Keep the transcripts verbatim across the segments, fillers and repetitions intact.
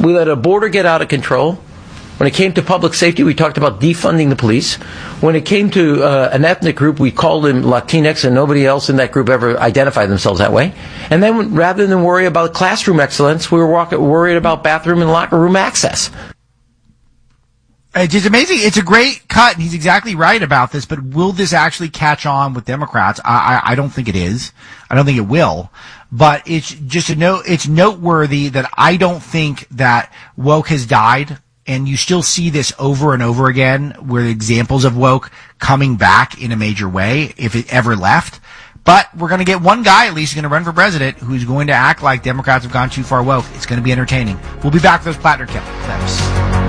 We let a border get out of control. When it came to public safety, we talked about defunding the police. When it came to uh, an ethnic group, we called them Latinx, and nobody else in that group ever identified themselves that way. And then rather than worry about classroom excellence, we were walk- worried about bathroom and locker room access. It's just amazing. It's a great cut, and he's exactly right about this, but will this actually catch on with Democrats? I, I, I don't think it is. I don't think it will. But it's just a note, it's noteworthy that I don't think that woke has died, and you still see this over and over again, where examples of woke coming back in a major way, if it ever left. But we're going to get one guy, at least, who's going to run for president, who's going to act like Democrats have gone too far woke. It's going to be entertaining. We'll be back with those Plattner clips.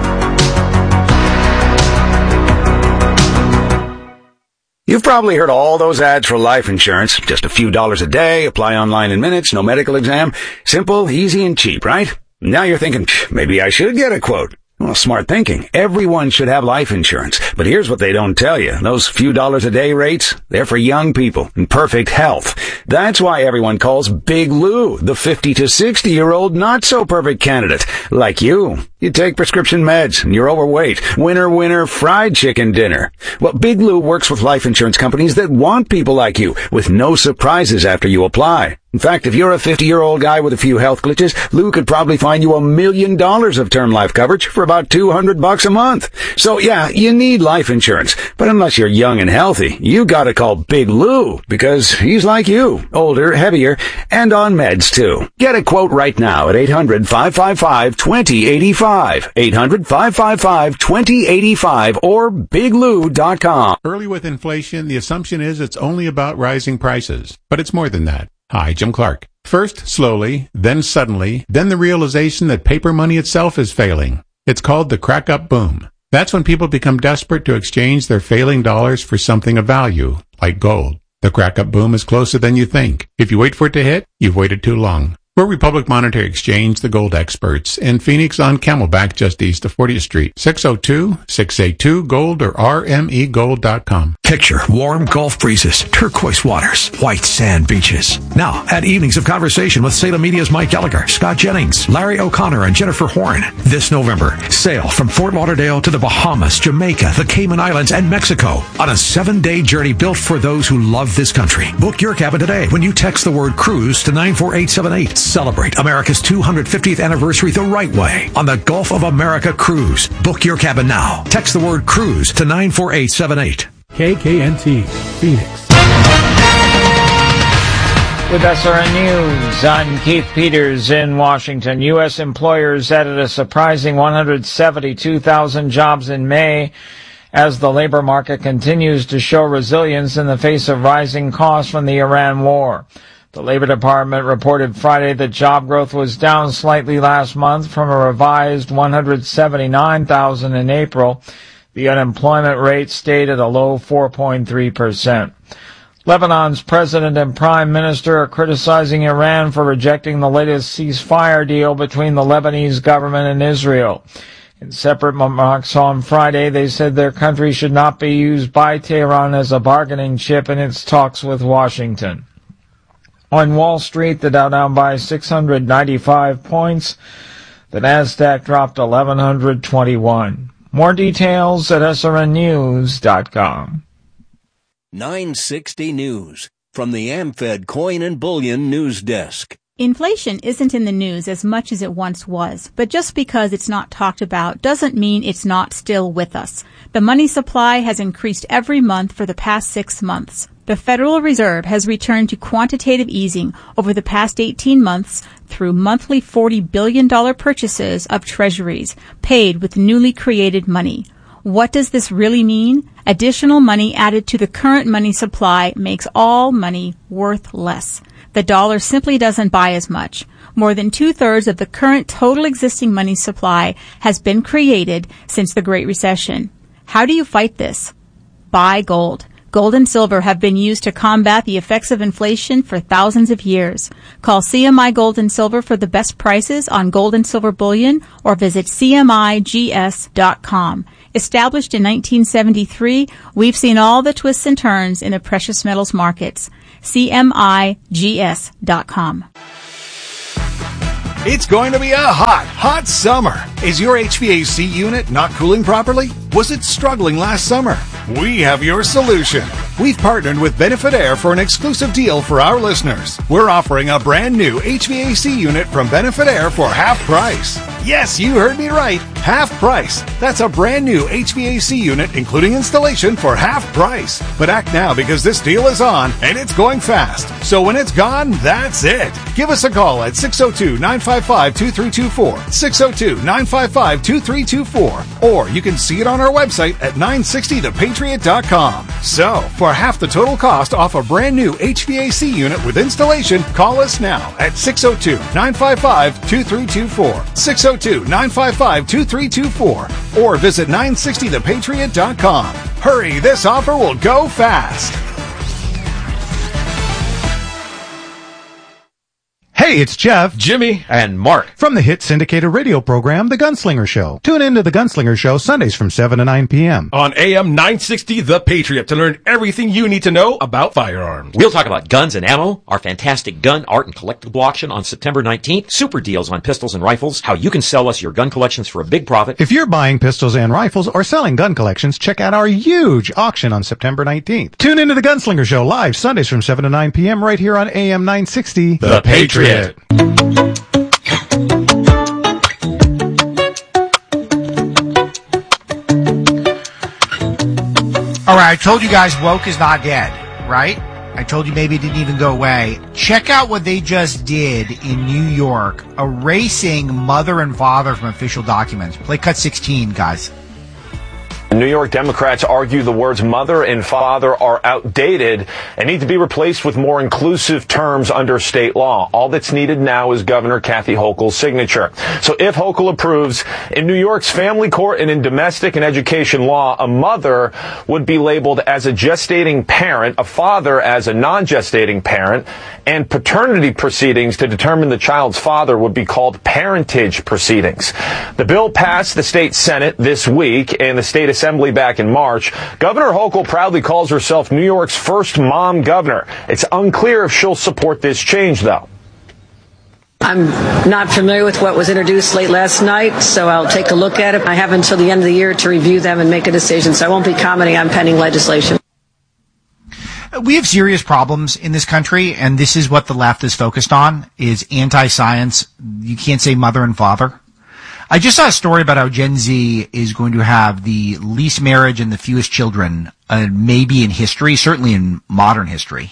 You've probably heard all those ads for life insurance. Just a few dollars a day, apply online in minutes, no medical exam. Simple, easy, and cheap, right? Now you're thinking, maybe I should get a quote. Well, smart thinking. Everyone should have life insurance. But here's what they don't tell you. Those few dollars a day rates, they're for young people in perfect health. That's why everyone calls Big Lou the fifty to sixty year old not so perfect candidate. Like you. You take prescription meds and you're overweight. Winner, winner, fried chicken dinner. Well, Big Lou works with life insurance companies that want people like you with no surprises after you apply. In fact, if you're a fifty-year-old guy with a few health glitches, Lou could probably find you a million dollars of term life coverage for about two hundred bucks a month. So yeah, you need life insurance. But unless you're young and healthy, you gotta call Big Lou because he's like you, older, heavier, and on meds too. Get a quote right now at eight hundred, five five five, two zero eight five. eight hundred, five five five, two zero eight five or big lou dot com. Early with inflation, the assumption is it's only about rising prices. But it's more than that. Hi, Jim Clark. First, slowly, then suddenly, then the realization that paper money itself is failing. It's called the crack-up boom. That's when people become desperate to exchange their failing dollars for something of value, like gold. The crack-up boom is closer than you think. If you wait for it to hit, you've waited too long. We're Republic Monetary Exchange, the gold experts, in Phoenix on Camelback, just east of fortieth Street. six oh two, six eight two, gold or r m e gold dot com. Picture warm Gulf breezes, turquoise waters, white sand beaches. Now, add evenings of conversation with Salem Media's Mike Gallagher, Scott Jennings, Larry O'Connor, and Jennifer Horn. This November, sail from Fort Lauderdale to the Bahamas, Jamaica, the Cayman Islands, and Mexico on a seven-day journey built for those who love this country. Book your cabin today when you text the word cruise to nine four eight seven eight. Celebrate America's two hundred fiftieth anniversary the right way on the Gulf of America Cruise. Book your cabin now. Text the word cruise to nine four eight seven eight. K K N T, Phoenix. With S R N News, I'm Keith Peters in Washington. U S employers added a surprising one hundred seventy-two thousand jobs in May as the labor market continues to show resilience in the face of rising costs from the Iran war. The Labor Department reported Friday that job growth was down slightly last month from a revised one hundred seventy-nine thousand in April. The unemployment rate stayed at a low four point three percent. Lebanon's president and prime minister are criticizing Iran for rejecting the latest ceasefire deal between the Lebanese government and Israel. In separate remarks on Friday, they said their country should not be used by Tehran as a bargaining chip in its talks with Washington. On Wall Street, the Dow down by six hundred ninety-five points. The Nasdaq dropped eleven twenty-one. More details at S R N news dot com. nine sixty News from the AmFed Coin and Bullion News Desk. Inflation isn't in the news as much as it once was, but just because it's not talked about doesn't mean it's not still with us. The money supply has increased every month for the past six months. The Federal Reserve has returned to quantitative easing over the past eighteen months through monthly forty billion dollars purchases of treasuries paid with newly created money. What does this really mean? Additional money added to the current money supply makes all money worth less. The dollar simply doesn't buy as much. More than two-thirds of the current total existing money supply has been created since the Great Recession. How do you fight this? Buy gold. Gold and silver have been used to combat the effects of inflation for thousands of years. Call C M I Gold and Silver for the best prices on gold and silver bullion or visit C M I G S dot com. Established in nineteen seventy-three, we've seen all the twists and turns in the precious metals markets. C M I G S dot com. It's going to be a hot, hot summer. Is your H V A C unit not cooling properly? Was it struggling last summer? We have your solution. We've partnered with Benefit Air for an exclusive deal for our listeners. We're offering a brand new H V A C unit from Benefit Air for half price. Yes, you heard me right. Half price. That's a brand new H V A C unit, including installation, for half price. But act now because this deal is on and it's going fast. So when it's gone, that's it. Give us a call at six oh two, nine five five, two three two four, six oh two, nine five five, two three two four, or you can see it on our website at nine sixty the patriot dot com. So, for half the total cost off a brand new H V A C unit with installation, call us now at six oh two, nine five five, two three two four, six oh two, nine five five, two three two four, or visit nine sixty the patriot dot com. Hurry, this offer will go fast. Hey, it's Jeff, Jimmy, and Mark from the hit syndicated radio program, The Gunslinger Show. Tune in to The Gunslinger Show Sundays from seven to nine p.m. on A M nine sixty The Patriot to learn everything you need to know about firearms. We'll talk about guns and ammo, our fantastic gun, art, and collectible auction on September nineteenth, super deals on pistols and rifles, how you can sell us your gun collections for a big profit. If you're buying pistols and rifles or selling gun collections, check out our huge auction on September nineteenth. Tune in to The Gunslinger Show live Sundays from seven to nine p.m. right here on A M nine sixty The, the Patriot. Patriot. All right, I told you guys woke is not dead, right? I told you maybe it didn't even go away. Check out what they just did in New York, erasing mother and father from official documents. Play cut sixteen, guys. New York Democrats argue the words mother and father are outdated and need to be replaced with more inclusive terms under state law. All that's needed now is Governor Kathy Hochul's signature. So if Hochul approves, in New York's family court and in domestic and education law, a mother would be labeled as a gestating parent, a father as a non-gestating parent, and paternity proceedings to determine the child's father would be called parentage proceedings. The bill passed the state Senate this week and the state Assembly back in March. Governor Hochul proudly calls herself New York's first mom governor. It's unclear if she'll support this change, though. I'm not familiar with what was introduced late last night, so I'll take a look at it. I have until the end of the year to review them and make a decision, so I won't be commenting on pending legislation. We have serious problems in this country, and this is what the left is focused on, is anti-science. You can't say mother and father. I just saw a story about how Gen Z is going to have the least marriage and the fewest children, uh, maybe in history, certainly in modern history.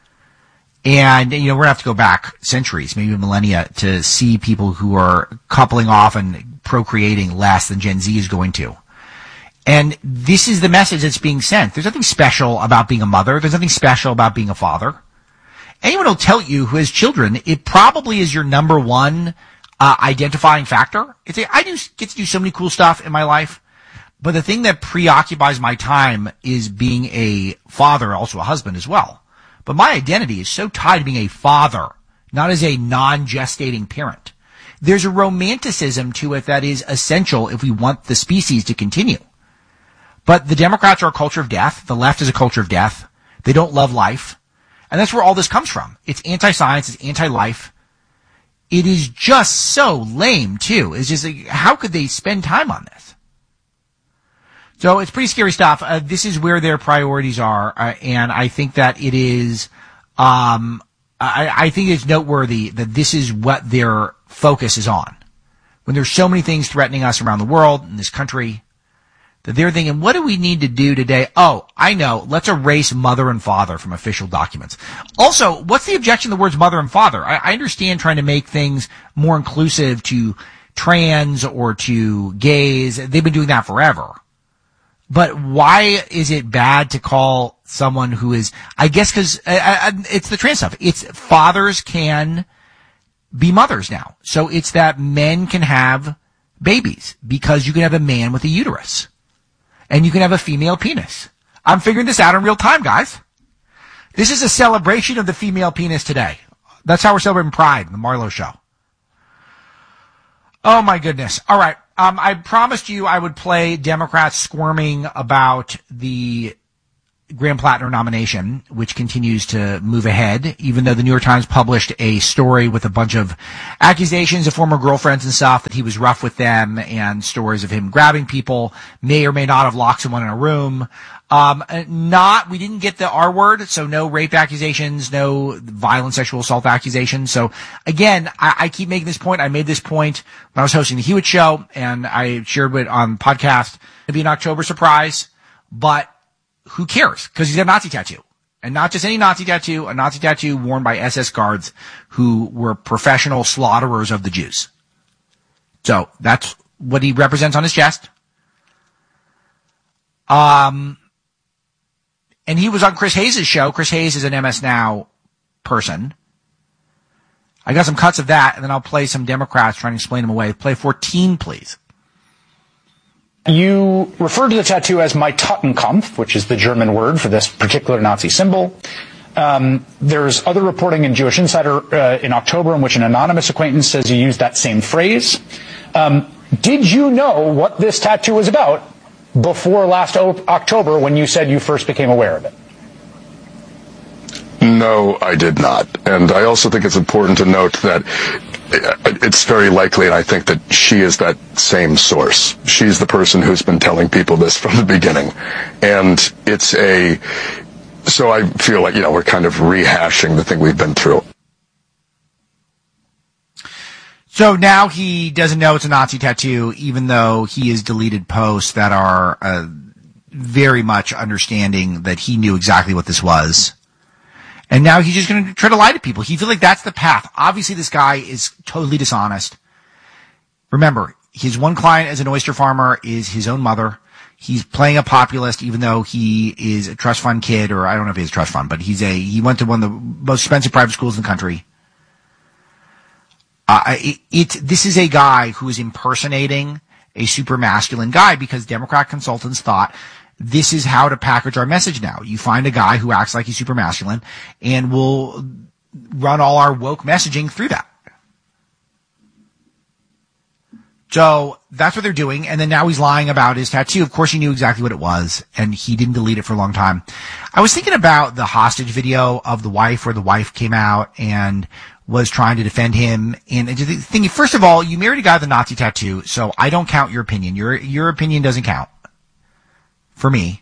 And, you know, we're going to have to go back centuries, maybe millennia, to see people who are coupling off and procreating less than Gen Z is going to. And this is the message that's being sent. There's nothing special about being a mother. There's nothing special about being a father. Anyone will tell you who has children, it probably is your number one Uh, identifying factor. It's a, I do get to do so many cool stuff in my life, but the thing that preoccupies my time is being a father, also a husband as well. But my identity is so tied to being a father, not as a non-gestating parent. There's a romanticism to it that is essential if we want the species to continue. But the Democrats are a culture of death. The left is a culture of death. They don't love life. And that's where all this comes from. It's anti-science. It's anti-life. It is just so lame, too. It's just like, how could they spend time on this? So it's pretty scary stuff. Uh, this is where their priorities are, uh, and I think that it is, um, I, I think it's noteworthy that this is what their focus is on. When there's so many things threatening us around the world, in this country, that they're thinking, what do we need to do today? Oh, I know. Let's erase mother and father from official documents. Also, what's the objection to the words mother and father? I, I understand trying to make things more inclusive to trans or to gays. They've been doing that forever. But why is it bad to call someone who is, I guess because uh, it's the trans stuff. It's fathers can be mothers now. So it's that men can have babies because you can have a man with a uterus. And you can have a female penis. I'm figuring this out in real time, guys. This is a celebration of the female penis today. That's how we're celebrating Pride, the Marlowe Show. Oh, my goodness. All right. Um, I promised you I would play Democrats squirming about the Graham Plattner nomination, which continues to move ahead, even though the New York Times published a story with a bunch of accusations of former girlfriends and stuff, that he was rough with them, and stories of him grabbing people, may or may not have locked someone in a room. Um, not, we didn't get the R word, so no rape accusations, no violent sexual assault accusations. So again, I, I keep making this point. I made this point when I was hosting the Hewitt Show, and I shared it on podcast. It'd be an October surprise, but who cares? Because he's got a Nazi tattoo. And not just any Nazi tattoo, a Nazi tattoo worn by S S guards who were professional slaughterers of the Jews. So that's what he represents on his chest. Um, and he was on Chris Hayes' show. Chris Hayes is an M S Now person. I got some cuts of that, and then I'll play some Democrats trying to explain them away. Play fourteen, please. You referred to the tattoo as my Totenkampf, which is the German word for this particular Nazi symbol. Um, there's other reporting in Jewish Insider uh, in October in which an anonymous acquaintance says you used that same phrase. Um, did you know what this tattoo was about before last o- October when you said you first became aware of it? No, I did not. And I also think it's important to note that it's very likely, and I think that she is that same source. She's the person who's been telling people this from the beginning. And it's a, so I feel like, you know, we're kind of rehashing the thing we've been through. So now he doesn't know it's a Nazi tattoo, even though he has deleted posts that are uh, very much understanding that he knew exactly what this was. And now he's just going to try to lie to people. He feels like that's the path. Obviously, this guy is totally dishonest. Remember, his one client as an oyster farmer is his own mother. He's playing a populist, even though he is a trust fund kid, or I don't know if he's a trust fund, but he's a, he went to one of the most expensive private schools in the country. Uh, it, it, this is a guy who is impersonating a super masculine guy because Democrat consultants thought this is how to package our message now. You find a guy who acts like he's super masculine, and we'll run all our woke messaging through that. So that's what they're doing. And then now he's lying about his tattoo. Of course, he knew exactly what it was, and he didn't delete it for a long time. I was thinking about the hostage video of the wife, where the wife came out and was trying to defend him. And thinking, first of all, you married a guy with a Nazi tattoo, so I don't count your opinion. Your, your opinion doesn't count for me.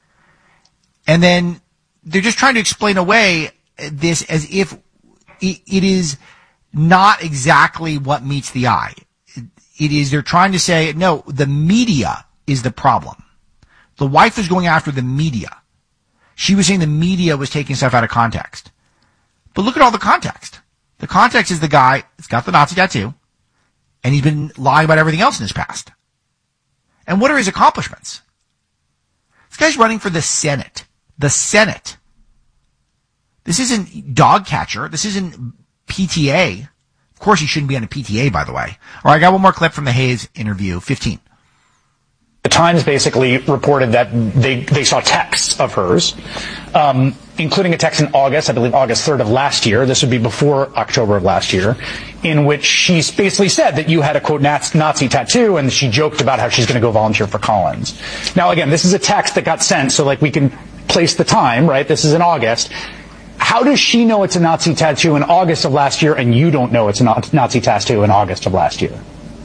And then they're just trying to explain away this as if it, it is not exactly what meets the eye. It is, they're trying to say, no, the media is the problem. The wife was going after the media. She was saying the media was taking stuff out of context. But look at all the context. The context is the guy that's got the Nazi tattoo, and he's been lying about everything else in his past. And what are his accomplishments? This guy's running for the Senate. The Senate. This isn't dog catcher. This isn't P T A. Of course, he shouldn't be on a P T A, by the way. All right, I got one more clip from the Hayes interview. fifteen. The Times basically reported that they, they saw texts of hers, um, including a text in August, I believe August third of last year. This would be before October of last year, in which she basically said that you had a, quote, Nazi tattoo, and she joked about how she's going to go volunteer for Collins. Now, again, this is a text that got sent, so, like, we can place the time, right? This is in August. How does she know it's a Nazi tattoo in August of last year, and you don't know it's a Nazi tattoo in August of last year?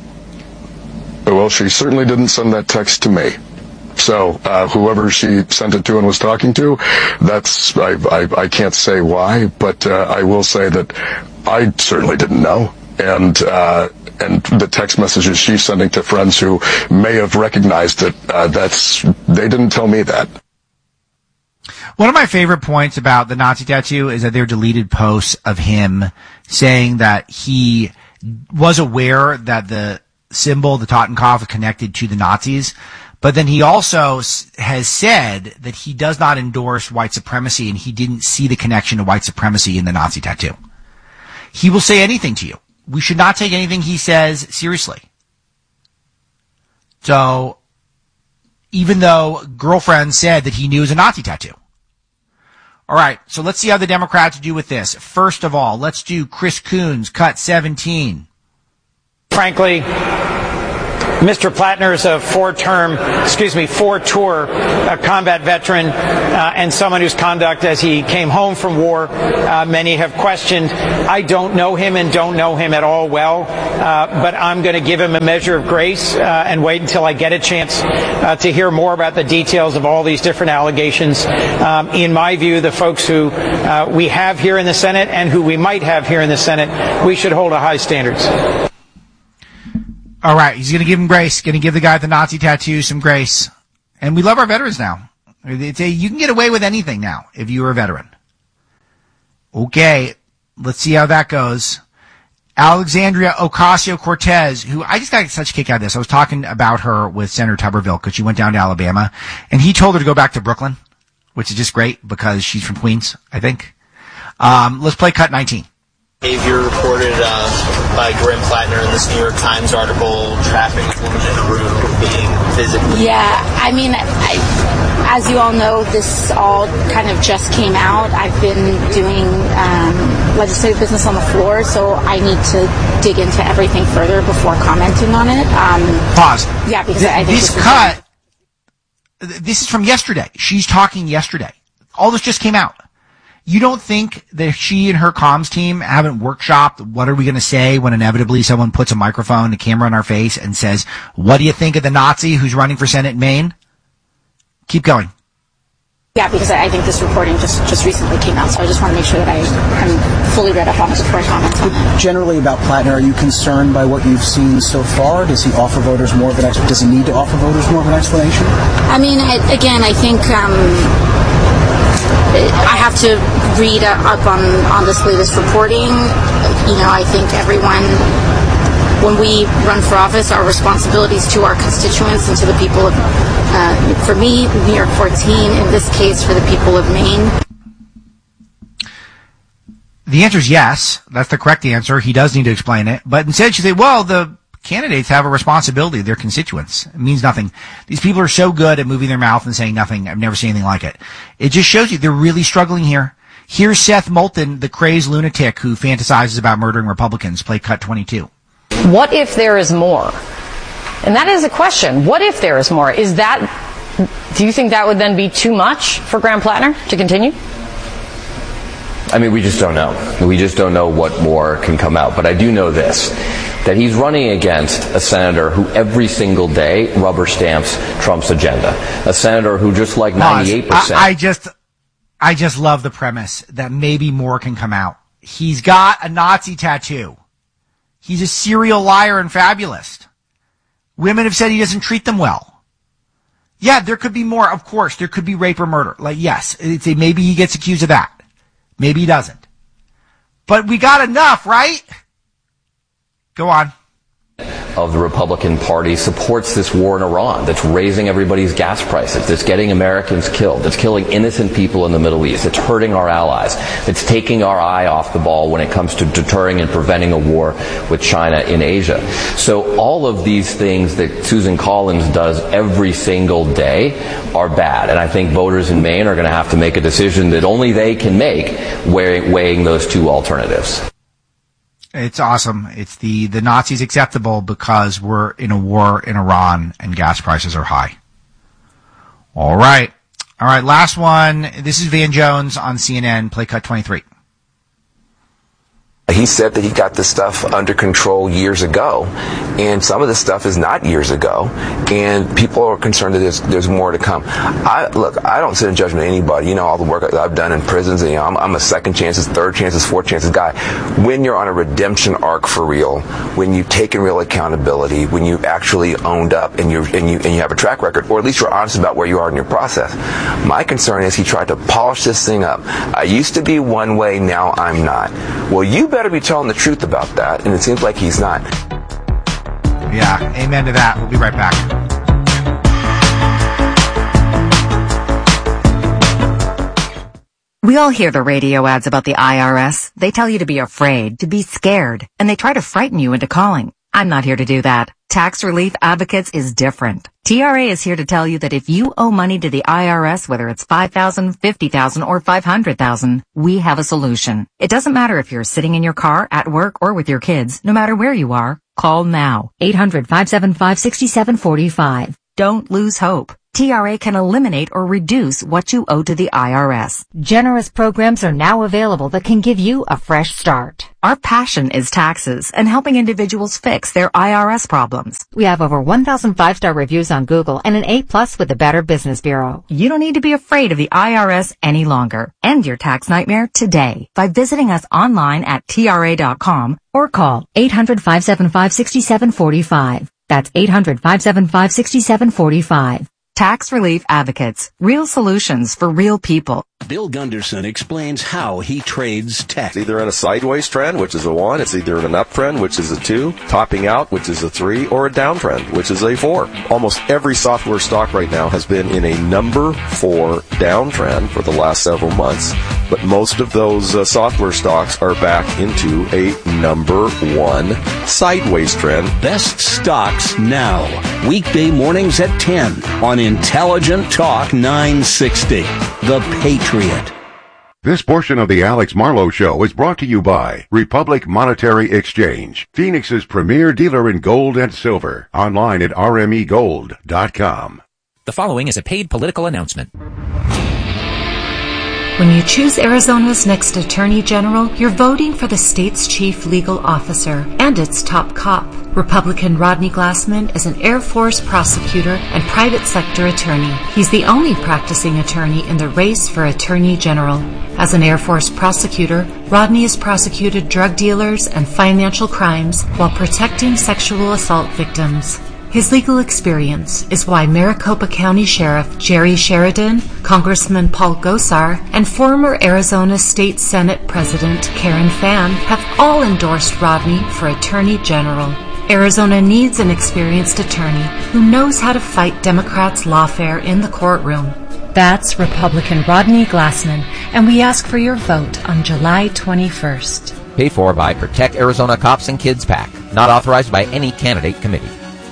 Well, she certainly didn't send that text to me. So uh, whoever she sent it to and was talking to, that's I, I, I can't say why, but uh, I will say that I certainly didn't know. And uh, and the text messages she's sending to friends who may have recognized it, uh, that's they didn't tell me that. One of my favorite points about the Nazi tattoo is that there are deleted posts of him saying that he was aware that the symbol, the Totenkopf, is connected to the Nazis, but then he also has said that he does not endorse white supremacy, and he didn't see the connection to white supremacy in the Nazi tattoo. He will say anything to you. We should not take anything he says seriously. So, even though girlfriend said that he knew it was a Nazi tattoo. All right, so let's see how the Democrats do with this. First of all, let's do Chris Coons, cut seventeen. Frankly, Mister Plattner is a four-term, excuse me, four-tour uh, combat veteran uh, and someone whose conduct as he came home from war, uh, many have questioned. I don't know him and don't know him at all well, uh, but I'm going to give him a measure of grace uh, and wait until I get a chance uh, to hear more about the details of all these different allegations. Um, in my view, the folks who uh, we have here in the Senate and who we might have here in the Senate, we should hold a high standards. All right, he's going to give him grace. Going to give the guy with the Nazi tattoo some grace. And we love our veterans now. It's a, you can get away with anything now if you were a veteran. Okay, let's see how that goes. Alexandria Ocasio-Cortez, who I just got such a kick out of this. I was talking about her with Senator Tuberville because she went down to Alabama, and he told her to go back to Brooklyn, which is just great because she's from Queens, I think. Um, let's play cut nineteen. Behavior reported uh, by Grim Plattner in this New York Times article, trapping a woman in a room, being physically... Yeah, I mean, I, as you all know, this all kind of just came out. I've been doing um, legislative business on the floor, so I need to dig into everything further before commenting on it. Um, Pause. Yeah, because Th- I think this, this cut, is this is from yesterday. She's talking yesterday. All this just came out. You don't think that she and her comms team haven't workshopped what are we going to say when inevitably someone puts a microphone, a camera in our face and says, what do you think of the Nazi who's running for Senate in Maine? Keep going. Yeah, because I think this reporting just, just recently came out, so I just want to make sure that I, I'm fully read up on it before I comment on it. Generally about Plattner, are you concerned by what you've seen so far? Does he offer voters more of an explanation? Does he need to offer voters more of an explanation? I mean, I, again, I think... Um, I have to read up on, on this latest reporting. You know, I think everyone, when we run for office, our responsibilities to our constituents and to the people of, uh, for me, New York fourteen, in this case, for the people of Maine. The answer is yes. That's the correct answer. He does need to explain it. But instead she said, well, the candidates have a responsibility to their constituents. It means nothing. These people are so good at moving their mouth and saying nothing. I've never seen anything like it. It just shows you they're really struggling here. Here's Seth Moulton, the crazed lunatic who fantasizes about murdering Republicans. Play cut twenty-two. What if there is more? And that is a question. What if there is more? Is that, do you think that would then be too much for Graham Plattner to continue? I mean, we just don't know. We just don't know what more can come out. But I do know this, that he's running against a senator who every single day rubber stamps Trump's agenda. A senator who just like ninety-eight percent... I, I just, I just love the premise that maybe more can come out. He's got a Nazi tattoo. He's a serial liar and fabulist. Women have said he doesn't treat them well. Yeah, there could be more. Of course, there could be rape or murder. Like, yes, it's a, maybe he gets accused of that. Maybe he doesn't. But we got enough, right? Go on. Of the Republican Party supports this war in Iran that's raising everybody's gas prices, that's getting Americans killed, that's killing innocent people in the Middle East, that's hurting our allies, that's taking our eye off the ball when it comes to deterring and preventing a war with China in Asia. So all of these things that Susan Collins does every single day are bad. And I think voters in Maine are going to have to make a decision that only they can make, weighing, weighing those two alternatives. It's awesome. It's the, the Nazis acceptable because we're in a war in Iran and gas prices are high. All right. All right. Last one. This is Van Jones on C N N. Play cut twenty-three. He said that he got this stuff under control years ago, and some of this stuff is not years ago, and people are concerned that there's, there's more to come. I, look, I don't sit in judgment of anybody. You know, all the work I've done in prisons, and, you know, I'm, I'm a second chances, third chances, fourth chances guy. When you're on a redemption arc for real, when you've taken real accountability, when you've actually owned up and, you're, and, you, and you have a track record, or at least you're honest about where you are in your process. My concern is he tried to polish this thing up. I used to be one way, now I'm not. Well, you better be telling the truth about that, and it seems like he's not. Yeah, amen to that. We'll be right back. We all hear the radio ads about the I R S. They tell you to be afraid, to be scared, and they try to frighten you into calling. I'm not here to do that. Tax Relief Advocates is different. T R A is here to tell you that if you owe money to the I R S, whether it's five thousand dollars, fifty thousand dollars, or five hundred thousand dollars, we have a solution. It doesn't matter if you're sitting in your car, at work, or with your kids. No matter where you are, Call now. eight hundred, five seven five, six seven four five. Don't lose hope. T R A can eliminate or reduce what you owe to the I R S. Generous programs are now available that can give you a fresh start. Our passion is taxes and helping individuals fix their I R S problems. We have over one thousand five-star reviews on Google and an A plus with the Better Business Bureau. You don't need to be afraid of the I R S any longer. End your tax nightmare today by visiting us online at T R A dot com or call eight hundred, five seven five, six seven four five. That's eight hundred, five seven five, six seven four five. Tax Relief Advocates. Real solutions for real people. Bill Gunderson explains how he trades tech. It's either in a sideways trend, which is a one. It's either in an uptrend, which is a two. Topping out, which is a three. Or a downtrend, which is a four. Almost every software stock right now has been in a number four downtrend for the last several months. But most of those uh, software stocks are back into a number one sideways trend. Best stocks now. Weekday mornings at ten on Intelligent Talk nine sixty. The Patriot. This portion of the Alex Marlowe Show is brought to you by Republic Monetary Exchange, Phoenix's premier dealer in gold and silver. Online at R M E gold dot com. The following is a paid political announcement. When you choose Arizona's next Attorney General, you're voting for the state's chief legal officer and its top cop. Republican Rodney Glassman is an Air Force prosecutor and private sector attorney. He's the only practicing attorney in the race for Attorney General. As an Air Force prosecutor, Rodney has prosecuted drug dealers and financial crimes while protecting sexual assault victims. His legal experience is why Maricopa County Sheriff Jerry Sheridan, Congressman Paul Gosar, and former Arizona State Senate President Karen Fann have all endorsed Rodney for Attorney General. Arizona needs an experienced attorney who knows how to fight Democrats' lawfare in the courtroom. That's Republican Rodney Glassman, and we ask for your vote on July twenty-first. Paid for by Protect Arizona Cops and Kids PAC. Not authorized by any candidate committee.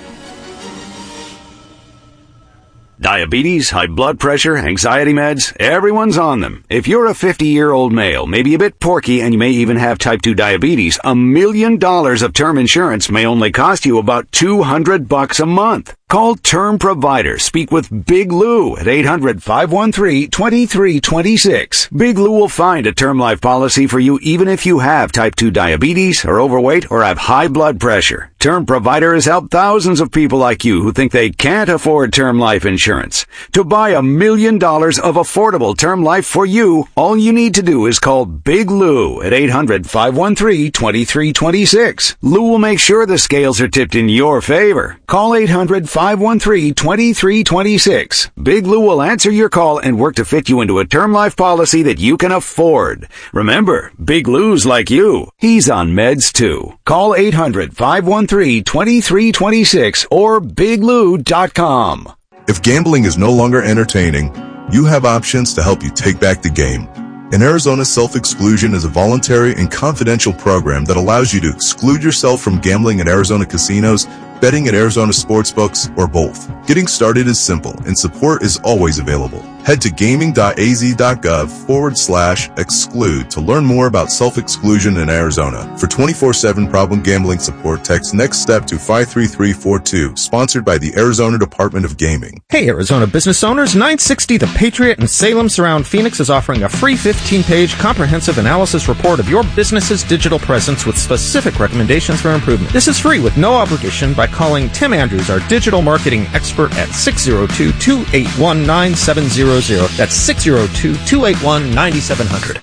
Diabetes, high blood pressure, anxiety meds, everyone's on them. If you're a fifty-year-old male, maybe a bit porky, and you may even have type two diabetes, a million dollars of term insurance may only cost you about two hundred bucks a month. Call Term Provider. Speak with Big Lou at eight hundred, five one three, two three two six. Big Lou will find a term life policy for you even if you have type two diabetes, are overweight, or have high blood pressure. Term Provider has helped thousands of people like you who think they can't afford term life insurance. To buy a million dollars of affordable term life for you, all you need to do is call Big Lou at eight hundred, five one three, two three two six. Lou will make sure the scales are tipped in your favor. Call eight hundred, five one three, two three two six. Big Lou will answer your call and work to fit you into a term life policy that you can afford. Remember, Big Lou's like you. He's on meds too. Call eight hundred, five one three, two three two six or big lou dot com. If gambling is no longer entertaining, you have options to help you take back the game. In Arizona, self-exclusion is a voluntary and confidential program that allows you to exclude yourself from gambling at Arizona casinos, betting at Arizona sportsbooks, or both. Getting started is simple, and support is always available. Head to gaming.az.gov forward slash exclude to learn more about self-exclusion in Arizona. For twenty-four seven problem gambling support, text next step to five three three four two, sponsored by the Arizona Department of Gaming. Hey Arizona business owners, nine sixty The Patriot in Salem Surround Phoenix is offering a free fifteen page comprehensive analysis report of your business's digital presence with specific recommendations for improvement. This is free with no obligation by calling Tim Andrews, our digital marketing expert, at six oh two, two eight one, nine seven zero zero. That's six oh two, two eight one, nine seven zero zero.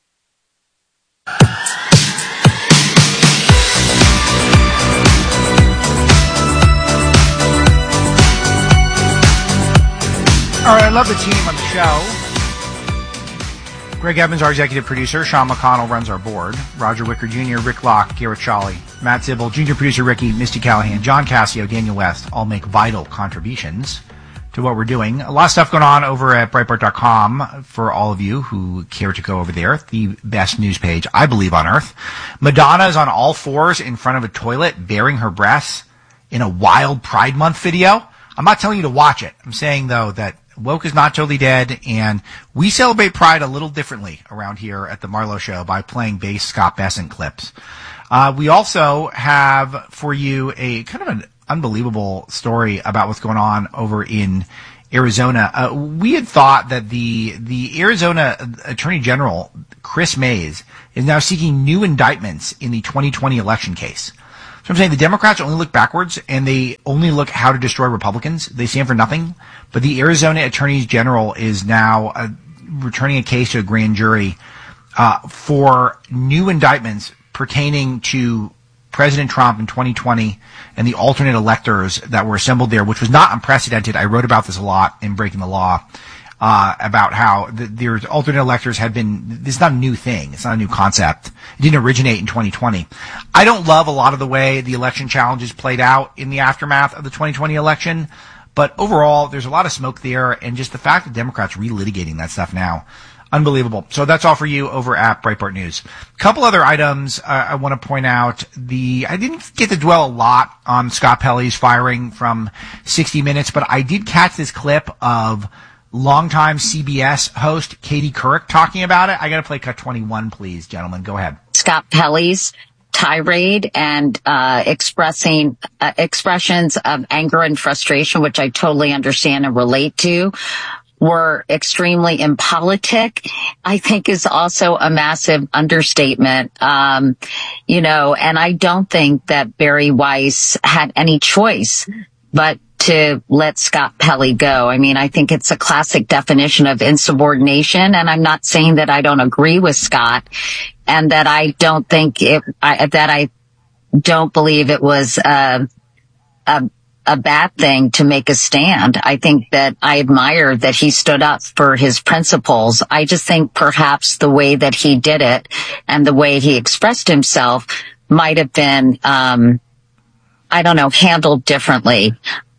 All right, I love the team on the show. Greg Evans, our executive producer. Sean McConnell runs our board. Roger Wicker Junior, Rick Locke, Garrett Shawley, Matt Zibble, junior producer Ricky, Misty Callahan, John Cassio, Daniel West all make vital contributions to what we're doing. A lot of stuff going on over at Breitbart dot com for all of you who care to go over there. The best news page, I believe, on earth. Madonna is on all fours in front of a toilet, baring her breasts in a wild Pride Month video. I'm not telling you to watch it. I'm saying, though, that woke is not totally dead, and we celebrate Pride a little differently around here at the Marlowe Show by playing bass Scott Besson clips. Uh, we also have for you a kind of an unbelievable story about what's going on over in Arizona. Uh, we had thought that the the Arizona Attorney General, Chris Mays, is now seeking new indictments in the twenty twenty election case. So I'm saying the Democrats only look backwards and they only look how to destroy Republicans. They stand for nothing. But the Arizona Attorney General is now uh, returning a case to a grand jury uh, for new indictments pertaining to President Trump in twenty twenty and the alternate electors that were assembled there, which was not unprecedented. I wrote about this a lot in Breaking the Law, uh, about how the, there's alternate electors had been, this is not a new thing. It's not a new concept. It didn't originate in twenty twenty. I don't love a lot of the way the election challenges played out in the aftermath of the twenty twenty election, but overall, there's a lot of smoke there, and just the fact that Democrats relitigating that stuff now, unbelievable. So that's all for you over at Breitbart News. A couple other items uh, I want to point out. The I didn't get to dwell a lot on Scott Pelley's firing from sixty minutes, but I did catch this clip of longtime C B S host Katie Couric talking about it. I got to play cut twenty-one, please, gentlemen. Go ahead. Scott Pelley's tirade and uh expressing uh, expressions of anger and frustration, which I totally understand and relate to, were extremely impolitic, I think is also a massive understatement. Um, you know, and I don't think that Bari Weiss had any choice but to let Scott Pelley go. I mean, I think it's a classic definition of insubordination, and I'm not saying that I don't agree with Scott and that I don't think it, I, that I don't believe it was uh, a a bad thing to make a stand. I think that I admire that he stood up for his principles. I just think perhaps the way that he did it and the way he expressed himself might have been, um, I don't know, handled differently.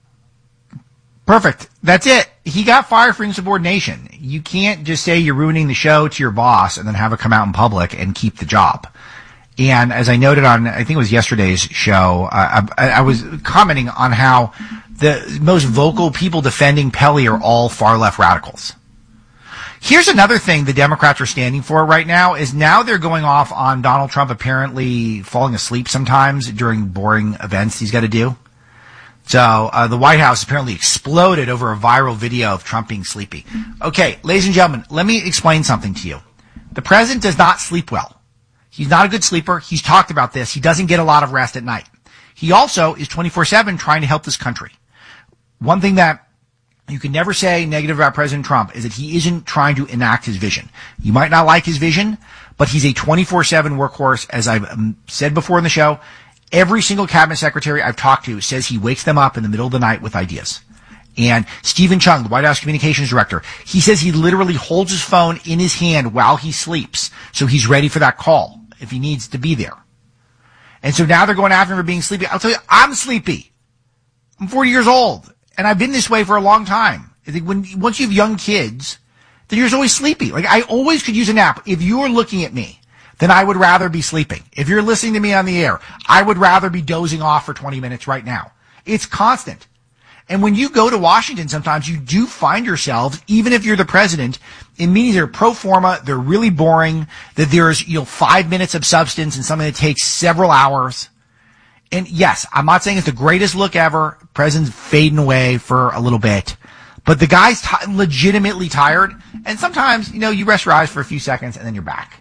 Perfect. That's it. He got fired for insubordination. You can't just say you're ruining the show to your boss and then have it come out in public and keep the job. And as I noted on, I think it was yesterday's show, uh, I, I was commenting on how the most vocal people defending Pelley are all far-left radicals. Here's another thing the Democrats are standing for right now is now they're going off on Donald Trump apparently falling asleep sometimes during boring events he's got to do. So uh, the White House apparently exploded over a viral video of Trump being sleepy. Okay, ladies and gentlemen, let me explain something to you. The president does not sleep well. He's not a good sleeper. He's talked about this. He doesn't get a lot of rest at night. He also is twenty-four seven trying to help this country. One thing that you can never say negative about President Trump is that he isn't trying to enact his vision. You might not like his vision, but he's a twenty-four seven workhorse. As I've um, said before in the show, every single cabinet secretary I've talked to says he wakes them up in the middle of the night with ideas. And Stephen Chung, the White House communications director, he says he literally holds his phone in his hand while he sleeps, so he's ready for that call if he needs to be there. And so now they're going after him for being sleepy. I'll tell you, I'm sleepy. I'm forty years old, and I've been this way for a long time. I think when once you have young kids, then you're always sleepy. Like, I always could use a nap. If you're looking at me, then I would rather be sleeping. If you're listening to me on the air, I would rather be dozing off for twenty minutes right now. It's constant. And when you go to Washington, sometimes you do find yourselves, even if you're the president, in meetings that are pro forma, they're really boring, that there's, you know, five minutes of substance and something that takes several hours. And yes, I'm not saying it's the greatest look ever. President's fading away for a little bit. But the guy's t- legitimately tired. And sometimes, you know, you rest your eyes for a few seconds and then you're back.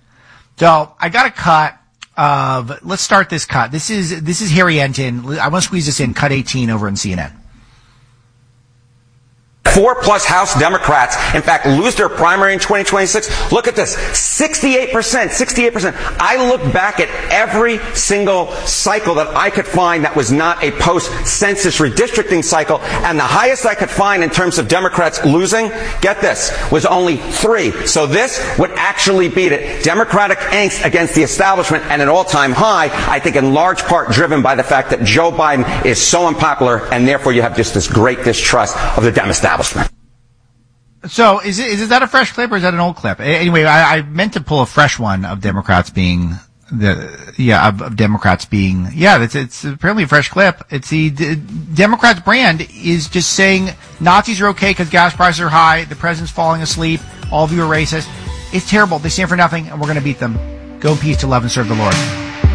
So I got a cut of, let's start this cut. This is, this is Harry Enton. I want to squeeze this in, cut eighteen over in C N N. Four plus House Democrats, in fact, lose their primary in twenty twenty-six. Look at this. sixty-eight percent. sixty-eight percent. I look back at every single cycle that I could find that was not a post-census redistricting cycle, and the highest I could find in terms of Democrats losing, get this, was only three. So this would actually beat it. Democratic angst against the establishment at an all-time high, I think in large part driven by the fact that Joe Biden is so unpopular, and therefore you have just this great distrust of the Dem establishment. So is it, is that a fresh clip or is that an old clip? Anyway, I, I meant to pull a fresh one of Democrats being the, yeah, of, of Democrats being, yeah, it's, it's apparently a fresh clip. It's the, the Democrats brand is just saying Nazis are okay because gas prices are high, the president's falling asleep, all of you are racist. It's terrible. They stand for nothing and we're going to beat them. Go in peace to love and serve the Lord.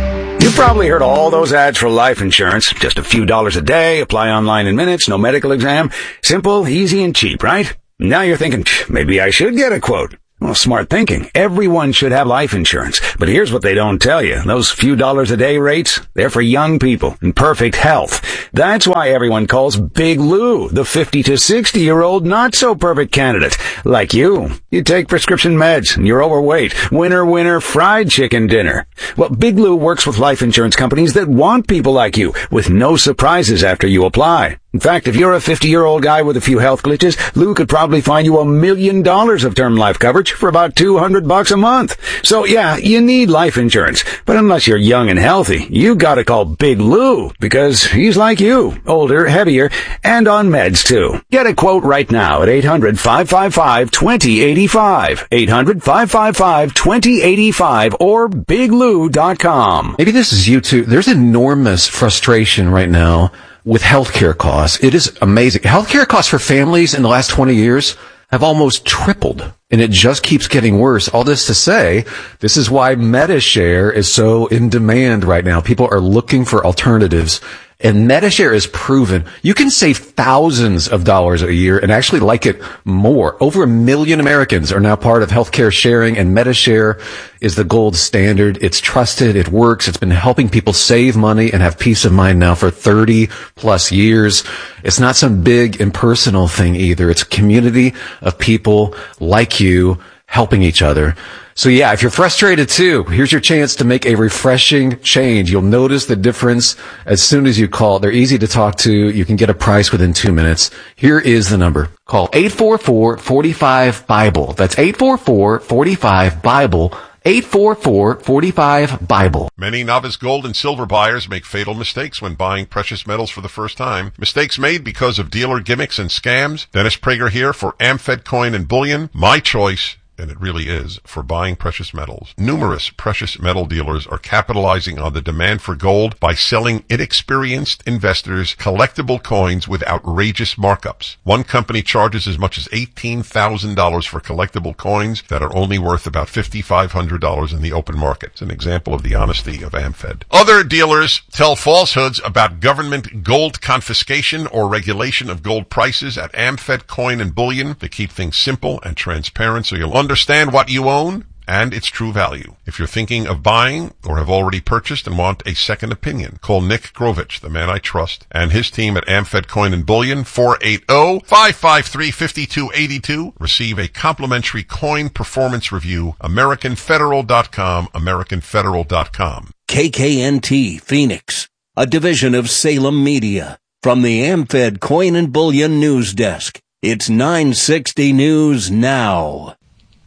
You've probably heard all those ads for life insurance. Just a few dollars a day, apply online in minutes, no medical exam. Simple, easy, and cheap, right? Now you're thinking, maybe I should get a quote. Well, smart thinking. Everyone should have life insurance. But here's what they don't tell you. Those few dollars a day rates, they're for young people in perfect health. That's why everyone calls Big Lou the fifty to sixty year old not so perfect candidate. Like you. You take prescription meds and you're overweight. Winner, winner, fried chicken dinner. Well, Big Lou works with life insurance companies that want people like you with no surprises after you apply. In fact, if you're a fifty-year-old guy with a few health glitches, Lou could probably find you a million dollars of term life coverage for about two hundred bucks a month. So yeah, you need life insurance. But unless you're young and healthy, you gotta call Big Lou because he's like you, older, heavier, and on meds too. Get a quote right now at eight hundred, five five five, two zero eight five. eight hundred, five five five, two zero eight five or big lou dot com. Maybe this is you too. There's enormous frustration right now with healthcare costs. It is amazing. Healthcare costs for families in the last twenty years have almost tripled, and it just keeps getting worse. All this to say, this is why MediShare is so in demand right now. People are looking for alternatives, and MediShare is proven you can save thousands of dollars a year and actually like it more. Over a million Americans are now part of healthcare sharing, and MediShare is the gold standard. It's trusted. It works. It's been helping people save money and have peace of mind now for thirty plus years. It's not some big impersonal thing either. It's a community of people like you helping each other. So yeah, if you're frustrated too, here's your chance to make a refreshing change. You'll notice the difference as soon as you call. They're easy to talk to. You can get a price within two minutes. Here is the number. Call eight four four, four five, BIBLE. That's eight four four, four five, BIBLE. eight four four, four five, BIBLE. Many novice gold and silver buyers make fatal mistakes when buying precious metals for the first time. Mistakes made because of dealer gimmicks and scams. Dennis Prager here for Amfed Coin and Bullion. My choice, and it really is, for buying precious metals. Numerous precious metal dealers are capitalizing on the demand for gold by selling inexperienced investors collectible coins with outrageous markups. One company charges as much as eighteen thousand dollars for collectible coins that are only worth about five thousand five hundred dollars in the open market. It's an example of the honesty of Amfed. Other dealers tell falsehoods about government gold confiscation or regulation of gold prices at Amfed Coin and Bullion. They keep things simple and transparent so you'll understand what you own and its true value. If you're thinking of buying or have already purchased and want a second opinion, call Nick Grovich, the man I trust, and his team at Amfed Coin and Bullion, four eight zero, five five three, five two eight two. Receive a complimentary coin performance review. American Federal dot com, American Federal dot com. K K N T Phoenix, a division of Salem Media. From the Amfed Coin and Bullion News Desk, it's nine sixty News Now.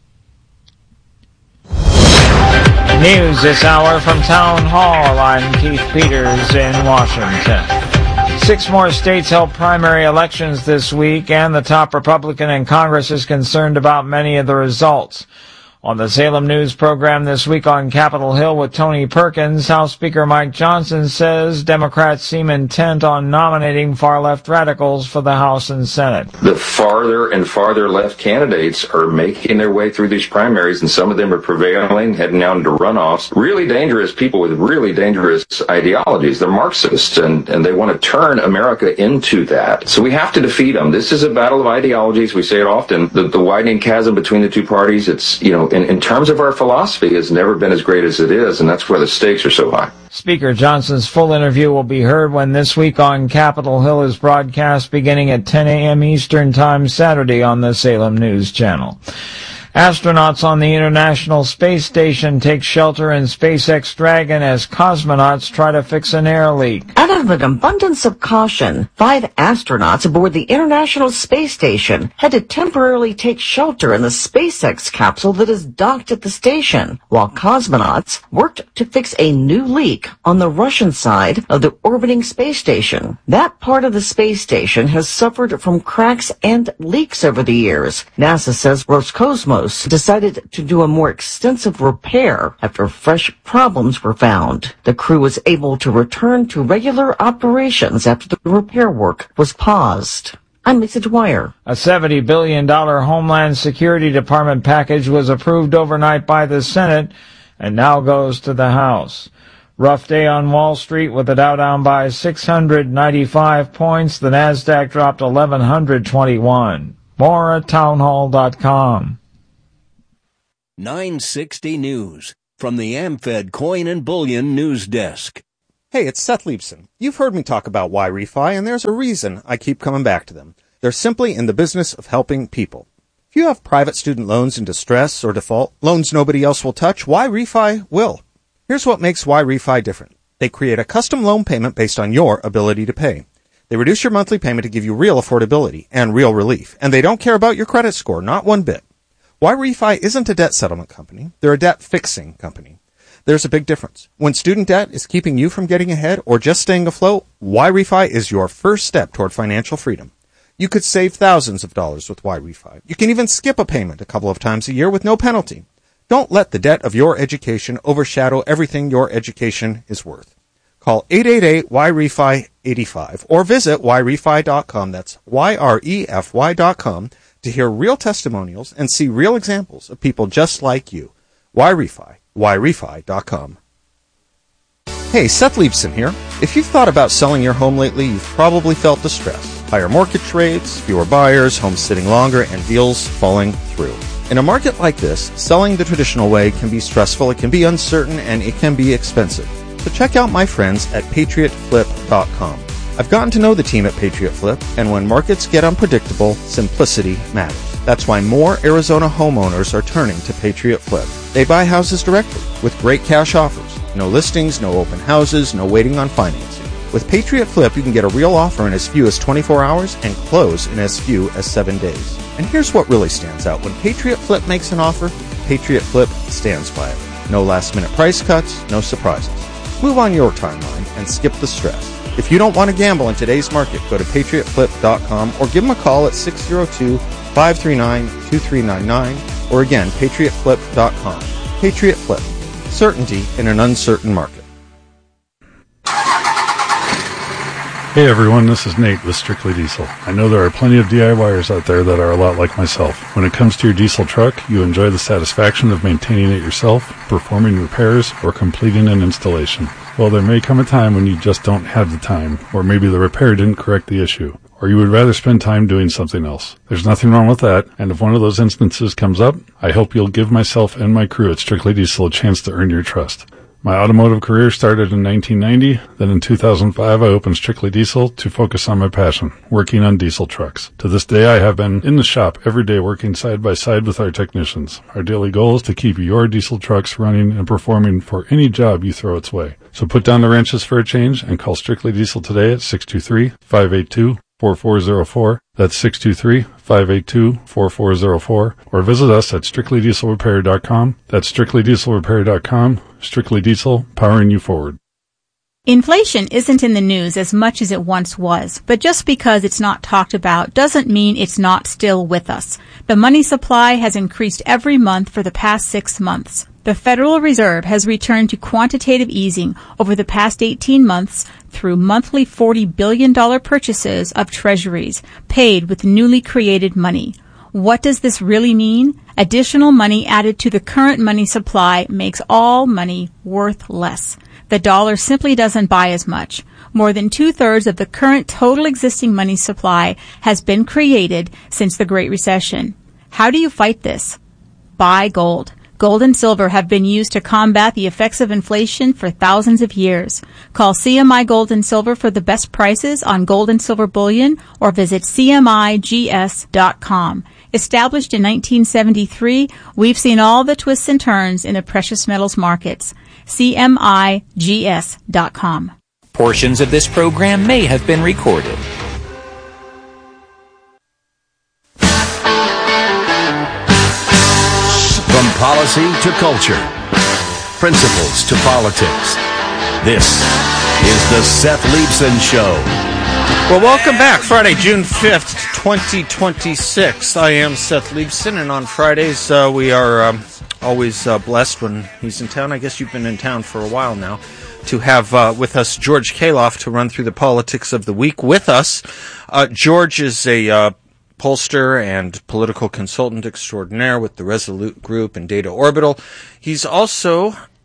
News this hour from Town Hall. I'm Keith Peters in Washington. Six more states held primary elections this week, and the top Republican in Congress is concerned about many of the results. On the Salem News program this week on Capitol Hill with Tony Perkins, House Speaker Mike Johnson says Democrats seem intent on nominating far-left radicals for the House and Senate. The farther and farther left candidates are making their way through these primaries, and some of them are prevailing, heading out into runoffs. Really dangerous people with really dangerous ideologies. They're Marxists, and, and they want to turn America into that. So we have to defeat them. This is a battle of ideologies. We say it often. The, the widening chasm between the two parties, it's, you know, In, in terms of our philosophy, has never been as great as it is, and that's why the stakes are so high. Speaker Johnson's full interview will be heard when This Week on Capitol Hill is broadcast beginning at ten a.m. Eastern Time Saturday on the Salem News Channel. Astronauts on the International Space Station take shelter in SpaceX Dragon as cosmonauts try to fix an air leak. Out of an abundance of caution, five astronauts aboard the International Space Station had to temporarily take shelter in the SpaceX capsule that is docked at the station, while cosmonauts worked to fix a new leak on the Russian side of the orbiting space station. That part of the space station has suffered from cracks and leaks over the years. NASA says Roscosmos decided to do a more extensive repair after fresh problems were found. The crew was able to return to regular operations after the repair work was paused. I'm Lisa Dwyer. A seventy billion dollars Homeland Security Department package was approved overnight by the Senate and now goes to the House. Rough day on Wall Street with the Dow down by six hundred ninety-five points. The Nasdaq dropped eleven twenty-one. More at townhall dot com. nine sixty News from the AmFed Coin and Bullion News Desk. Hey, it's Seth Leibson. You've heard me talk about Y-Refi, and there's a reason I keep coming back to them. They're simply in the business of helping people. If you have private student loans in distress or default, loans nobody else will touch, Y-Refi will. Here's what makes Y-Refi different. They create a custom loan payment based on your ability to pay. They reduce your monthly payment to give you real affordability and real relief, and they don't care about your credit score, not one bit. Y-Refi isn't a debt settlement company. They're a debt fixing company. There's a big difference. When student debt is keeping you from getting ahead or just staying afloat, Y-Refi is your first step toward financial freedom. You could save thousands of dollars with Y-Refi. You can even skip a payment a couple of times a year with no penalty. Don't let the debt of your education overshadow everything your education is worth. Call eight eight eight Y R E F I eighty-five or visit Y refi dot com. That's Y R E F Y dot com to hear real testimonials and see real examples of people just like you. Y-Refi, Y refi dot com. Hey, Seth Leibson here. If you've thought about selling your home lately, you've probably felt distressed. Higher mortgage rates, fewer buyers, homes sitting longer, and deals falling through. In a market like this, selling the traditional way can be stressful, it can be uncertain, and it can be expensive. So check out my friends at patriot flip dot com. I've gotten to know the team at Patriot Flip, and when markets get unpredictable, simplicity matters. That's why more Arizona homeowners are turning to Patriot Flip. They buy houses directly with great cash offers. No listings, no open houses, no waiting on financing. With Patriot Flip, you can get a real offer in as few as twenty-four hours and close in as few as seven days. And here's what really stands out. When Patriot Flip makes an offer, Patriot Flip stands by it. No last-minute price cuts, no surprises. Move on your timeline and skip the stress. If you don't want to gamble in today's market, go to patriot flip dot com or give them a call at six oh two, five three nine, two three nine nine or again, patriot flip dot com. Patriot Flip. Certainty in an uncertain market. Hey everyone, this is Nate with Strictly Diesel. I know there are plenty of DIYers out there that are a lot like myself. When it comes to your diesel truck, you enjoy the satisfaction of maintaining it yourself, performing repairs, or completing an installation. Well, there may come a time when you just don't have the time, or maybe the repair didn't correct the issue, or you would rather spend time doing something else. There's nothing wrong with that, and if one of those instances comes up, I hope you'll give myself and my crew at Strictly Diesel a chance to earn your trust. My automotive career started in nineteen ninety, then in two thousand five I opened Strictly Diesel to focus on my passion, working on diesel trucks. To this day I have been in the shop every day working side by side with our technicians. Our daily goal is to keep your diesel trucks running and performing for any job you throw its way. So put down the wrenches for a change and call Strictly Diesel today at six two three, five eight two, four four zero four. That's six two three, five eight two, four four zero four. Or visit us at strictly diesel repair dot com. That's strictly diesel repair dot com. Strictly Diesel, powering you forward. Inflation isn't in the news as much as it once was, but just because it's not talked about doesn't mean it's not still with us. The money supply has increased every month for the past six months. The Federal Reserve has returned to quantitative easing over the past eighteen months through monthly forty billion dollars purchases of treasuries paid with newly created money. What does this really mean? Additional money added to the current money supply makes all money worth less. The dollar simply doesn't buy as much. More than two-thirds of the current total existing money supply has been created since the Great Recession. How do you fight this? Buy gold. Gold and silver have been used to combat the effects of inflation for thousands of years. Call C M I Gold and Silver for the best prices on gold and silver bullion or visit C M I G S dot com. Established in nineteen seventy-three, we've seen all the twists and turns in the precious metals markets. C M I G S dot com. Portions of this program may have been recorded. From policy to culture, principles to politics, this is the Seth Leibson Show. Well, welcome back. Friday, June fifth, twenty twenty-six. I am Seth Leibson, and on Fridays uh, we are um, always uh, blessed when he's in town. I guess you've been in town for a while now, to have uh, with us George Kaloff to run through the politics of the week with us. Uh, George is a uh, pollster and political consultant extraordinaire with the Resolute Group and Data Orbital. He's also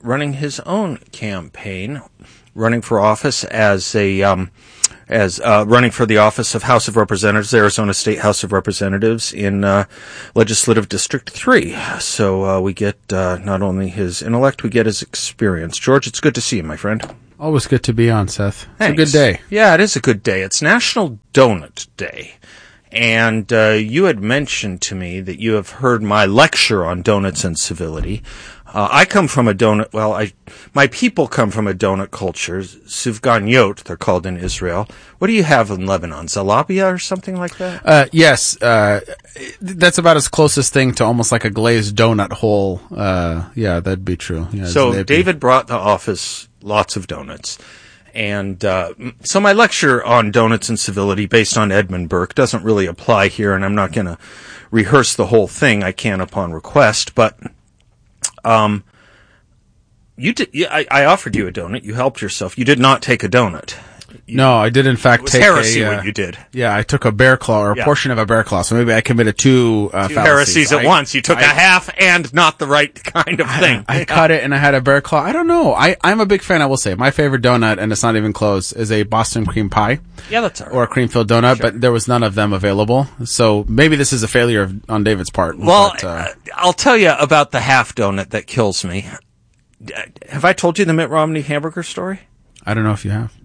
running his own campaign, running for office as a um, as uh, running for the office of House of Representatives, Arizona State House of Representatives in uh, Legislative District three. So uh, we get uh, not only his intellect, we get his experience. George, it's good to see you, my friend. Always good to be on, Seth. It's Thanks. a good day. Yeah, it is a good day. It's National Donut Day. And uh, you had mentioned to me that you have heard my lecture on donuts and civility. Uh, I come from a donut, well, I, my people come from a donut culture, sufganiyot, they're called in Israel. What do you have in Lebanon, zalabia or something like that? Uh, yes, uh, that's about as closest thing to almost like a glazed donut hole. Uh, yeah, that'd be true. Yeah, so zalebi. David brought the office lots of donuts. And uh, so my lecture on donuts and civility based on Edmund Burke doesn't really apply here, and I'm not going to rehearse the whole thing. I can upon request, but um, you did. I, I offered you a donut. You helped yourself. You did not take a donut. You, no, I did in fact it was take heresy a, uh, what you did. Yeah, I took a bear claw or a Yeah. portion of a bear claw. So maybe I committed two, uh, Two fallacies. heresies at I, once. You took I, a half and not the right kind of thing. I, I cut it and I had a bear claw. I don't know. I, I'm a big fan, I will say. My favorite donut, and it's not even close, is a Boston cream pie. Yeah, that's all right. Or a cream filled donut, sure. But there was none of them available. So maybe this is a failure of, on David's part. Well, but, uh, uh, I'll tell you about the half donut that kills me. Have I told you the Mitt Romney hamburger story? I don't know if you have.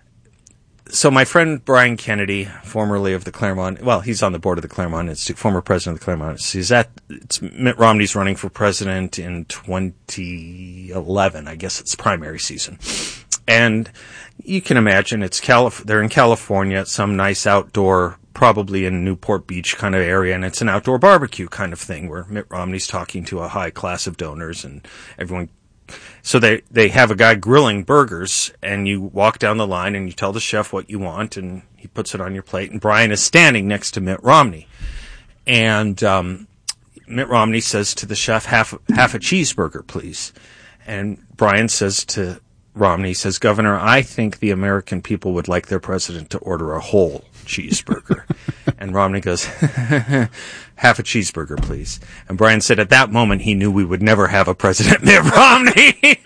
So my friend Brian Kennedy, formerly of the Claremont, well, he's on the board of the Claremont Institute, former president of the Claremont Institute. He's at, it's Mitt Romney's running for president in twenty eleven. I guess it's primary season. And you can imagine it's Calif- they're in California at some nice outdoor, probably in Newport Beach kind of area, and it's an outdoor barbecue kind of thing where Mitt Romney's talking to a high class of donors and everyone. So they, they have a guy grilling burgers, and you walk down the line and you tell the chef what you want, and he puts it on your plate, and Brian is standing next to Mitt Romney. And um, Mitt Romney says to the chef, half, half a cheeseburger, please. And Brian says to Romney, says, Governor, I think the American people would like their president to order a whole cheeseburger. And Romney goes, half a cheeseburger, please. And Brian said at that moment he knew we would never have a President Mitt Romney.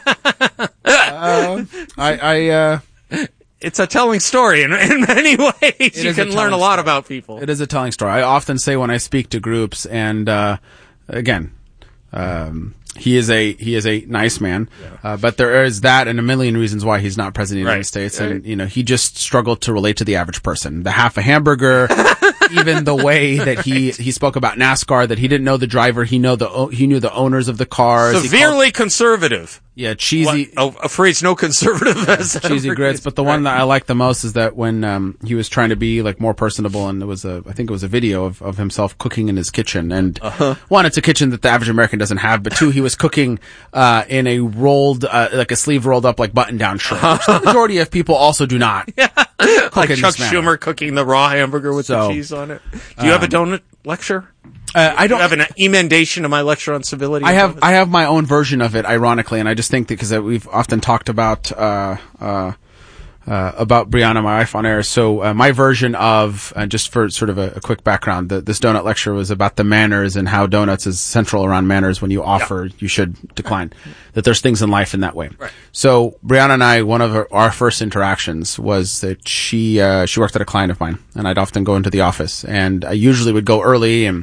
uh, I, I, uh, it's a telling story in, in many ways. You can learn a lot story. about people. It is a telling story. I often say when I speak to groups, and uh, again, um, he is a he is a nice man, yeah. uh, but there is that and a million reasons why he's not president of the right. United States, and you know he just struggled to relate to the average person. The half a hamburger, even the way that he he spoke about NASCAR, that he didn't know the driver, he know the he knew the owners of the cars. Severely called, conservative. Yeah, cheesy. What, a, a phrase no conservative has yeah, cheesy grits. But the one that I like the most is that when um, he was trying to be like more personable, and it was a I think it was a video of, of himself cooking in his kitchen. And uh-huh. one, it's a kitchen that the average American doesn't have, but two, he was cooking uh, in a rolled uh, like a sleeve rolled up like button down shirt. Which the majority of people also do not. Yeah. Cook like in Chuck this manner. Schumer cooking the raw hamburger with so, the cheese on it. Do you um, have a donut lecture? Uh, I don't Do you have an emendation of my lecture on civility. I have I have my own version of it, ironically, and I just think that because we've often talked about uh, uh, uh, about Brianna, my wife, on air. So uh, my version of uh, just for sort of a, a quick background, the, this donut lecture was about the manners and how donuts is central around manners. When you offer, yeah. you should decline. That there's things in life in that way. Right. So Brianna and I, one of our, our first interactions was that she uh, she worked at a client of mine, and I'd often go into the office, and I usually would go early and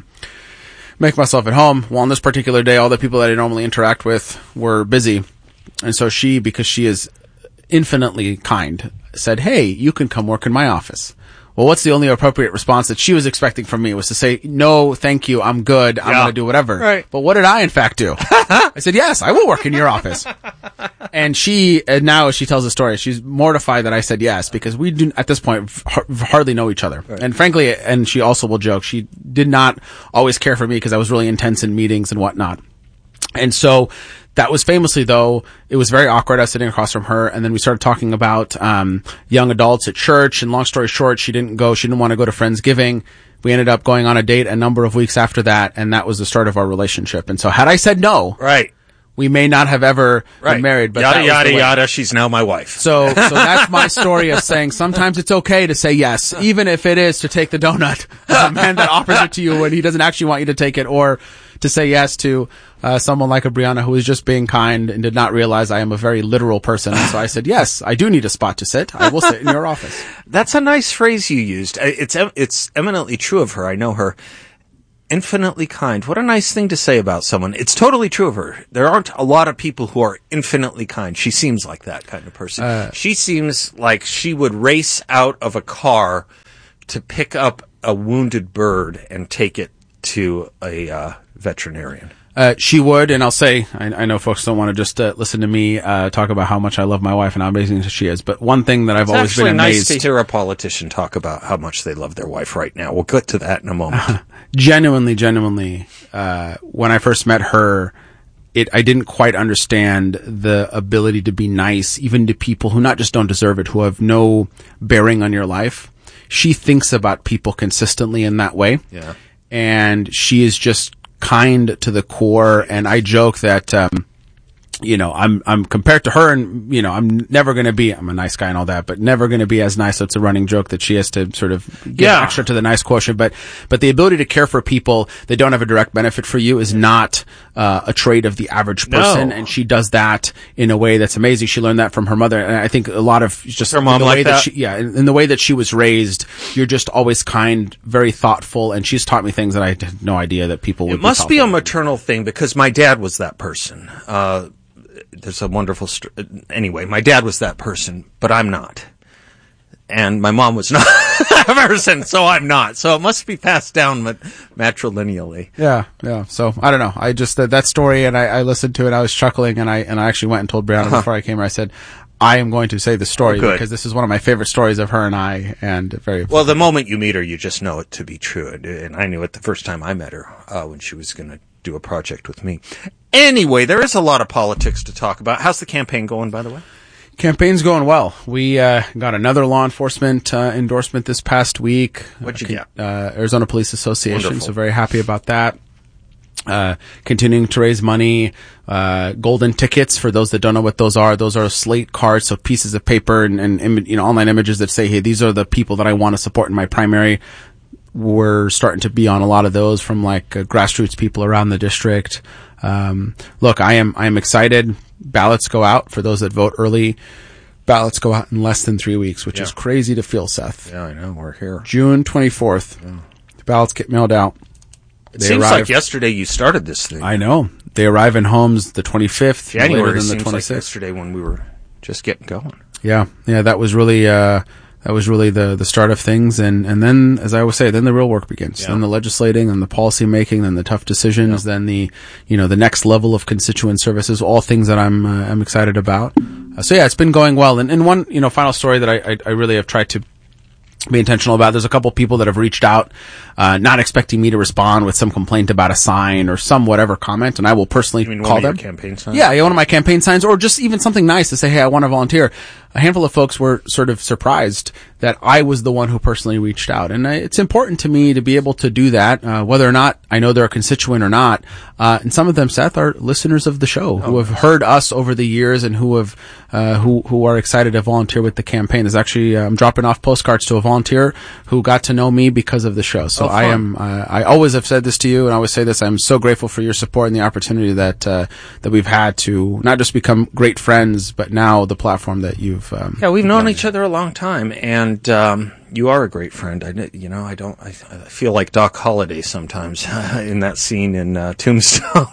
make myself at home. Well, on this particular day, all the people that I normally interact with were busy. And so she, because she is infinitely kind, said, hey, you can come work in my office. Well, what's the only appropriate response that she was expecting from me was to say, no, thank you, I'm good, I'm yeah. going to do whatever. Right. But what did I, in fact, do? I said, yes, I will work in your office. And she, and now as she tells the story, she's mortified that I said yes, because we do, at this point, hardly know each other. Right. And frankly, and she also will joke, she did not always care for me because I was really intense in meetings and whatnot. And so that was famously, though, it was very awkward. I was sitting across from her, and then we started talking about um young adults at church, and long story short, she didn't go, she didn't want to go to Friendsgiving. We ended up going on a date a number of weeks after that, and that was the start of our relationship. And so had I said no, right, we may not have ever right. been married. But yada, that was yada, the way. yada, she's now my wife. So, so that's my story of saying sometimes it's okay to say yes, even if it is to take the donut of a man that offers it to you when he doesn't actually want you to take it, or to say yes to uh, someone like a Brianna who is just being kind and did not realize I am a very literal person. And so I said, yes, I do need a spot to sit. I will sit in your office. That's a nice phrase you used. It's it's eminently true of her. I know her. Infinitely kind. What a nice thing to say about someone. It's totally true of her. There aren't a lot of people who are infinitely kind. She seems like that kind of person. Uh, she seems like she would race out of a car to pick up a wounded bird and take it to a uh, veterinarian. Uh, she would, and I'll say, I, I know folks don't want to just uh, listen to me uh, talk about how much I love my wife and how amazing she is, but one thing that I've it's always been amazed... It's nice to hear a politician talk about how much they love their wife right now. We'll get to that in a moment. Uh, genuinely, genuinely, uh, when I first met her, it I didn't quite understand the ability to be nice, even to people who not just don't deserve it, who have no bearing on your life. She thinks about people consistently in that way. Yeah. And she is just kind to the core, and I joke that um you know I'm I'm compared to her, and you know I'm never going to be I'm a nice guy and all that, but never going to be as nice. So it's a running joke that she has to sort of give yeah. extra to the nice quotient, but but the ability to care for people that don't have a direct benefit for you is not uh, a trait of the average person, no. and she does that in a way that's amazing. She learned that from her mother, and I think a lot of just her mom the like way that? that she, yeah in, in the way that she was raised. You're just always kind, very thoughtful, and she's taught me things that I had no idea that people would. It must be, be a maternal thing, because my dad was that person. Uh, there's a wonderful st- anyway, my dad was that person, but I'm not. And my mom was not that person, so I'm not. So it must be passed down mat- matrilineally. Yeah, yeah. So I don't know. I just that, that story, and I, I listened to it. I was chuckling, and I and I actually went and told Brianna uh-huh. before I came here. I said, I am going to say the story oh, because this is one of my favorite stories of her and I, and very well. The moment you meet her, you just know it to be true, and, and I knew it the first time I met her uh, when she was going to do a project with me. Anyway, there is a lot of politics to talk about. How's the campaign going, by the way? Campaign's going well. We uh, got another law enforcement uh, endorsement this past week. What'd you get? Uh, Arizona Police Association. Wonderful. So very happy about that. Uh, continuing to raise money, uh, golden tickets. For those that don't know what those are, those are slate cards, so pieces of paper and, and Im- you know, online images that say, hey, these are the people that I want to support in my primary. We're starting to be on a lot of those from like uh, grassroots people around the district. Um, look, I am, I am excited. Ballots go out for those that vote early. Ballots go out in less than three weeks, which yeah. is crazy to feel, Seth. Yeah, I know. We're here. June twenty-fourth. Yeah. The ballots get mailed out. It they seems arrive, like yesterday you started this thing. I know. They arrive in homes the twenty-fifth. January later than seems the twenty-sixth. Like yesterday when we were just getting going. Yeah, yeah, that was really uh, that was really the the start of things, and and then, as I always say, then the real work begins. Yeah. Then the legislating, and the policy making, then the tough decisions, yeah. then the you know the next level of constituent services. All things that I'm uh, I'm excited about. Uh, so yeah, it's been going well. And, and one you know final story that I, I I really have tried to be intentional about. There's a couple people that have reached out, uh, not expecting me to respond with some complaint about a sign or some whatever comment, and I will personally you mean call one them. Of your campaign signs? Yeah, yeah, one of my campaign signs, or just even something nice to say, hey, I want to volunteer. A handful of folks were sort of surprised that I was the one who personally reached out, and it's important to me to be able to do that, uh, whether or not I know they're a constituent or not. Uh, and some of them, Seth, are listeners of the show oh, who have heard us over the years and who have uh, who who are excited to volunteer with the campaign. There's actually uh, I'm dropping off postcards to a volunteer who got to know me because of the show. So oh, I am uh, I always have said this to you, and I always say this. I'm so grateful for your support and the opportunity that uh, that we've had to not just become great friends, but now the platform that you've um, yeah we've known each other a long time, and um, you are a great friend. I you know I don't I, I feel like Doc Holliday sometimes in that scene in uh, Tombstone.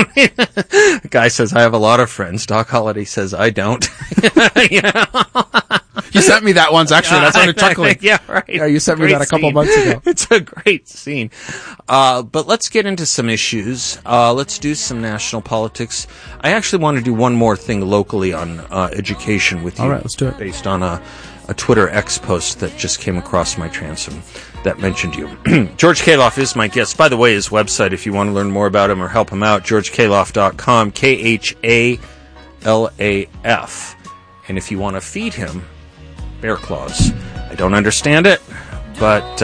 The guy says I have a lot of friends. Doc Holliday says I don't. You know? You sent me that once, actually. That's on a chuckling. Yeah, right. Yeah, you sent great me that a couple scene. months ago. It's a great scene. Uh, but let's get into some issues. Uh, let's do some national politics. I actually want to do one more thing locally on uh, education with you. All right, let's do it. Based on a, a Twitter X post that just came across my transom that mentioned you. George Kaloff is my guest. By the way, his website, if you want to learn more about him or help him out, george kaloff dot com, K H A L A F. And if you want to feed him bear claws. I don't understand it, but